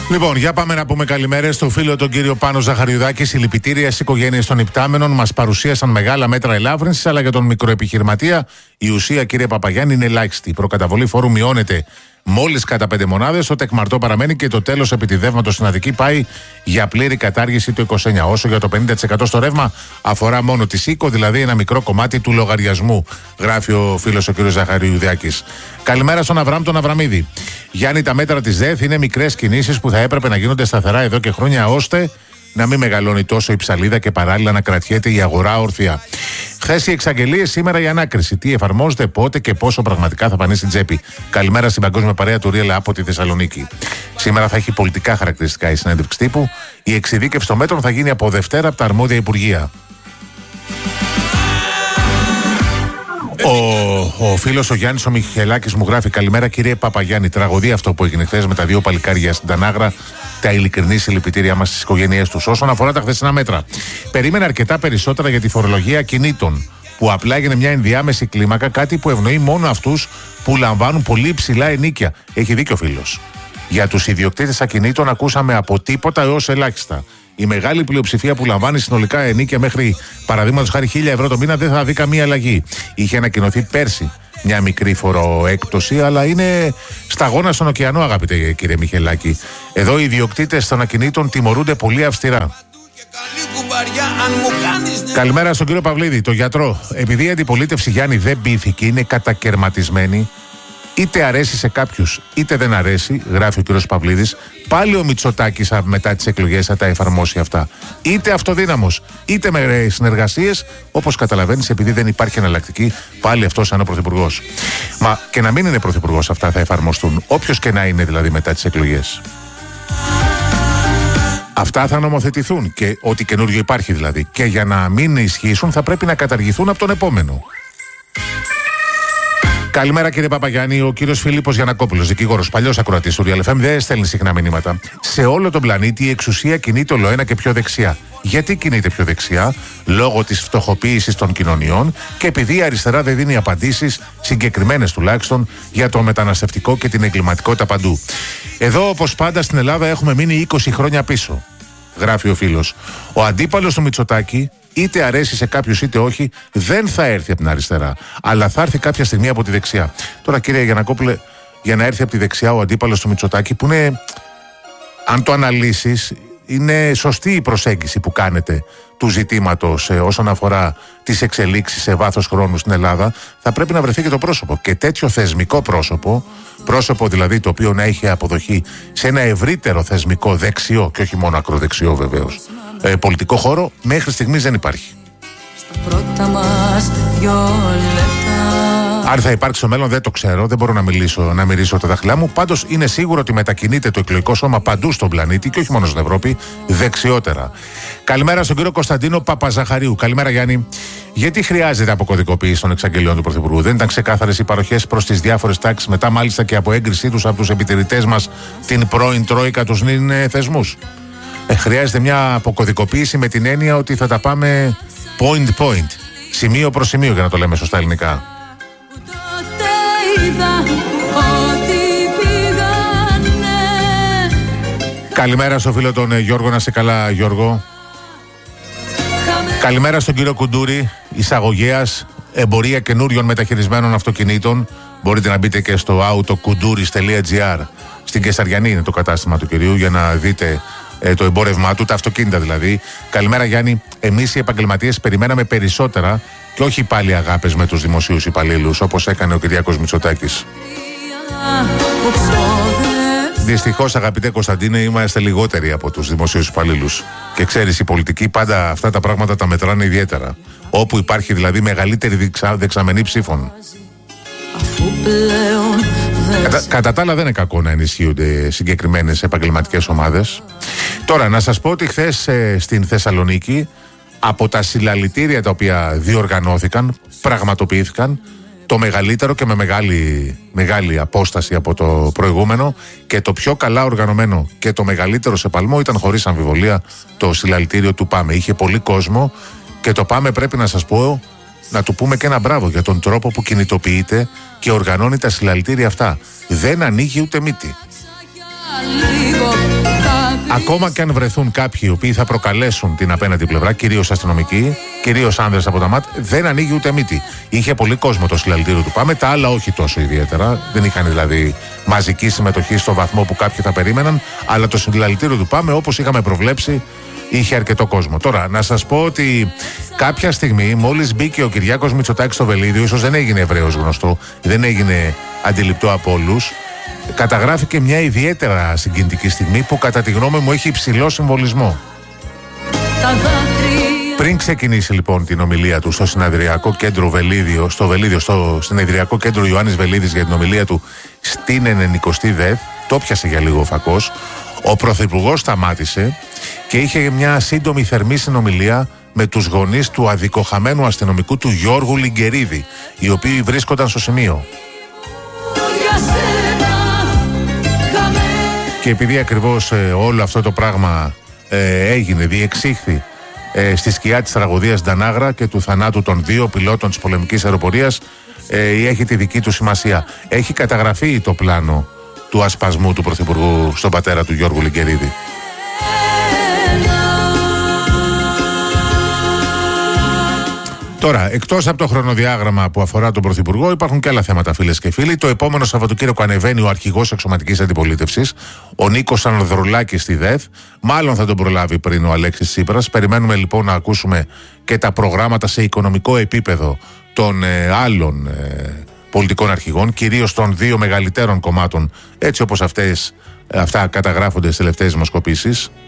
Λοιπόν, για πάμε να πούμε καλημέρες στο φίλο τον κύριο Πάνο Ζαχαριουδάκη. Συλληπιτήρια στις οικογένειες των υπτάμενων. Μας παρουσίασαν μεγάλα μέτρα ελάφρυνσης, αλλά για τον μικροεπιχειρηματία η ουσία, κύριε Παπαγιάννη, είναι ελάχιστη. Η προκαταβολή φόρου μειώνεται μόλις κατά 5 μονάδες, το τεκμαρτό παραμένει και το τέλος επιτιδεύματος στην Αττική πάει για πλήρη κατάργηση το 29. Όσο για το 50% στο ρεύμα αφορά μόνο τη ΣΥΚΟ, δηλαδή ένα μικρό κομμάτι του λογαριασμού, γράφει ο φίλος ο κ. Ζαχαριουδάκης. Καλημέρα στον Αβραάμ τον Αβραμίδη. Γιάννη, τα μέτρα της ΔΕΘ είναι μικρές κινήσεις που θα έπρεπε να γίνονται σταθερά εδώ και χρόνια, ώστε να μην μεγαλώνει τόσο η ψαλίδα και παράλληλα να κρατιέται η αγορά όρθια. Χθες οι εξαγγελίες, σήμερα η ανάκριση. Τι εφαρμόζεται, πότε και πόσο πραγματικά θα πανίσει στην τσέπη. Καλημέρα στην παγκόσμια παρέα του Ρίελα από τη Θεσσαλονίκη. Σήμερα θα έχει πολιτικά χαρακτηριστικά η συνέντευξη τύπου. Η εξειδίκευση των μέτρων θα γίνει από Δευτέρα από τα αρμόδια υπουργεία. Ο φίλος ο Γιάννης ο Μιχελάκης μου γράφει: καλημέρα κύριε Παπαγιάννη. Τραγωδία αυτό που έγινε χθες με τα δύο παλικάρια στην Τανάγρα. Τα ειλικρινή συλληπιτήριά μας στις οικογένειές τους. Όσον αφορά τα χθεσινά μέτρα, περίμενε αρκετά περισσότερα για τη φορολογία ακινήτων, που απλά έγινε μια ενδιάμεση κλίμακα, κάτι που ευνοεί μόνο αυτούς που λαμβάνουν πολύ υψηλά ενοίκια. Έχει δίκιο ο φίλος. Για τους ιδιοκτήτες ακινήτων ακούσαμε από τίποτα έως ελάχιστα. Η μεγάλη πλειοψηφία που λαμβάνει συνολικά ενοίκια μέχρι παραδείγματος χάρη 1.000 ευρώ το μήνα δεν θα δει καμία αλλαγή. Είχε ανακοινωθεί πέρσι μια μικρή φοροέκπτωση, αλλά είναι σταγόνα στον ωκεανό, αγαπητέ κύριε Μιχελάκη. Εδώ οι ιδιοκτήτες των ακινήτων τιμωρούνται πολύ αυστηρά. Καλημέρα στον κύριο Παυλίδη, το γιατρό. Επειδή η αντιπολίτευση, Γιάννη, δεν πείθηκε, είναι κατακερματισμένη, είτε αρέσει σε κάποιους είτε δεν αρέσει, γράφει ο κύριος Παυλίδης, πάλι ο Μητσοτάκης μετά τις εκλογές θα τα εφαρμόσει αυτά. Είτε αυτοδύναμος, είτε με συνεργασίες, όπως καταλαβαίνεις, επειδή δεν υπάρχει εναλλακτική, πάλι αυτός σαν ο πρωθυπουργός. Μα και να μην είναι πρωθυπουργός, αυτά θα εφαρμοστούν, όποιος και να είναι δηλαδή μετά τις εκλογές. Αυτά θα νομοθετηθούν και ό,τι καινούριο υπάρχει δηλαδή. Και για να μην ισχύσουν θα πρέπει να καταργηθούν από τον επόμενο. Καλημέρα κύριε Παπαγιάννη, ο κύριος Φίλιππος Γιαννακόπουλος, δικηγόρος, παλιός ακροατής του Real FM, δεν στέλνει συχνά μηνύματα. Σε όλο τον πλανήτη η εξουσία κινείται ολοένα και πιο δεξιά. Γιατί κινείται πιο δεξιά? Λόγω της φτωχοποίησης των κοινωνιών και επειδή η αριστερά δεν δίνει απαντήσεις, συγκεκριμένες τουλάχιστον, για το μεταναστευτικό και την εγκληματικότητα παντού. Εδώ, όπως πάντα στην Ελλάδα, έχουμε μείνει 20 χρόνια πίσω, γράφει ο φίλος. Ο αντίπαλος του Μητσοτάκη, είτε αρέσει σε κάποιους είτε όχι, δεν θα έρθει από την αριστερά, αλλά θα έρθει κάποια στιγμή από τη δεξιά. Τώρα, κύριε Γιαννακόπουλε, για να έρθει από τη δεξιά ο αντίπαλος του Μητσοτάκη, που είναι, αν το αναλύσεις, είναι σωστή η προσέγγιση που κάνετε του ζητήματος όσον αφορά τις εξελίξεις σε βάθος χρόνου στην Ελλάδα, θα πρέπει να βρεθεί και το πρόσωπο. Και τέτοιο θεσμικό πρόσωπο δηλαδή το οποίο να έχει αποδοχή σε ένα ευρύτερο θεσμικό δεξιό και όχι μόνο ακροδεξιό βεβαίως πολιτικό χώρο, μέχρι στιγμής δεν υπάρχει. Στα πρώτα μας 2 λεπτά. Αν θα υπάρξει στο μέλλον δεν το ξέρω, δεν μπορώ να μυρίσω τα δάχτυλά μου. Πάντως είναι σίγουρο ότι μετακινείται το εκλογικό σώμα παντού στον πλανήτη και όχι μόνο στην Ευρώπη, δεξιότερα. Καλημέρα στον κύριο Κωνσταντίνο Παπαζαχαρίου. Καλημέρα Γιάννη. Γιατί χρειάζεται αποκωδικοποίηση των εξαγγελιών του Πρωθυπουργού? Δεν ήταν ξεκάθαρες οι παροχές προς τις διάφορες τάξεις, μετά μάλιστα και από έγκρισή τους από τους επιτηρητές μας, την πρώην Τρόικα, τους νυν θεσμούς? Χρειάζεται μια αποκωδικοποίηση με την έννοια ότι θα τα πάμε point, σημείο προς σημείο, για να το λέμε σωστά ελληνικά. Καλημέρα στο φίλο τον Γιώργο, να σε καλά Γιώργο. Καλημέρα στον κύριο Κουντούρη, εισαγωγέας, εμπορία καινούριων μεταχειρισμένων αυτοκινήτων. Μπορείτε να μπείτε και στο autokundouris.gr. Στην Κεσαριανή είναι το κατάστημα του κυρίου, για να δείτε το εμπόρευμά του, τα αυτοκίνητα δηλαδή. Καλημέρα Γιάννη, εμείς οι επαγγελματίες περιμέναμε περισσότερα και όχι πάλι αγάπες με τους δημοσίους υπαλλήλους, όπως έκανε ο Κυριάκος Μητσοτάκης. Δυστυχώς, αγαπητέ Κωνσταντίνε, είμαστε λιγότεροι από τους δημοσίους υπαλλήλους. Και ξέρεις, οι πολιτικοί πάντα αυτά τα πράγματα τα μετράνε ιδιαίτερα. Όπου υπάρχει δηλαδή μεγαλύτερη δεξαμενή ψήφων. Κατά τα άλλα δεν είναι κακό να ενισχύονται συγκεκριμένες επαγγελματικές ομάδες. Τώρα να σας πω ότι χθες στην Θεσσαλονίκη, από τα συλλαλητήρια τα οποία διοργανώθηκαν, πραγματοποιήθηκαν το μεγαλύτερο και με μεγάλη απόσταση από το προηγούμενο, και το πιο καλά οργανωμένο και το μεγαλύτερο σε παλμό ήταν χωρίς αμφιβολία το συλλαλητήριο του ΠΑΜΕ. Είχε πολύ κόσμο και το ΠΑΜΕ, πρέπει να σας πω, να του πούμε και ένα μπράβο για τον τρόπο που κινητοποιείται και οργανώνει τα συλλαλητήρια αυτά. Δεν ανοίγει ούτε μύτη. Ακόμα και αν βρεθούν κάποιοι οι οποίοι θα προκαλέσουν την απέναντι πλευρά, κυρίως αστυνομικοί, κυρίως άνδρες από τα ΜΑΤ, δεν ανοίγει ούτε μύτη. Είχε πολύ κόσμο το συλλαλητήριο του ΠΑΜΕ, τα άλλα όχι τόσο ιδιαίτερα. Δεν είχαν δηλαδή μαζική συμμετοχή στο βαθμό που κάποιοι θα περίμεναν, αλλά το συλλαλητήριο του ΠΑΜΕ, όπως είχαμε προβλέψει, είχε αρκετό κόσμο. Τώρα, να σας πω ότι κάποια στιγμή, μόλις μπήκε ο Κυριάκος Μητσοτάκης στο Βελίδιο, ίσως δεν έγινε ευρέως γνωστό, δεν έγινε αντιληπτό από όλους. Καταγράφηκε μια ιδιαίτερα συγκινητική στιγμή που κατά τη γνώμη μου έχει υψηλό συμβολισμό. Πριν ξεκινήσει λοιπόν την ομιλία του στο συνεδριακό κέντρο Βελίδιο, στο συνεδριακό κέντρο Ιωάννης Βελίδης για την ομιλία του στην 90η ΔΕΘ, το πιάσε για λίγο ο φακός, ο Πρωθυπουργός σταμάτησε και είχε μια σύντομη θερμή συνομιλία με τους γονείς του αδικοχαμένου αστυνομικού του Γιώργου Λιγκερίδη, οι οποίοι βρίσκονταν στο σημείο. Και επειδή ακριβώς όλο αυτό το πράγμα διεξήχθη στη σκιά της τραγωδίας Ντανάγρα και του θανάτου των 2 πιλότων της πολεμικής αεροπορίας, έχει τη δική του σημασία. Έχει καταγραφεί το πλάνο του ασπασμού του Πρωθυπουργού στον πατέρα του Γιώργου Λιγκερίδη. Τώρα, εκτός από το χρονοδιάγραμμα που αφορά τον Πρωθυπουργό, υπάρχουν και άλλα θέματα, φίλες και φίλοι. Το επόμενο Σαββατοκύριακο ανεβαίνει ο αρχηγός εξωματικής αντιπολίτευσης, ο Νίκος Ανδρουλάκης στη ΔΕΘ. Μάλλον θα τον προλάβει πριν ο Αλέξης Τσίπρας. Περιμένουμε λοιπόν να ακούσουμε και τα προγράμματα σε οικονομικό επίπεδο των άλλων πολιτικών αρχηγών, κυρίως των 2 μεγαλύτερων κομμάτων, έτσι όπως αυτά καταγράφονται στις τελευταίες δημοσκοπήσεις.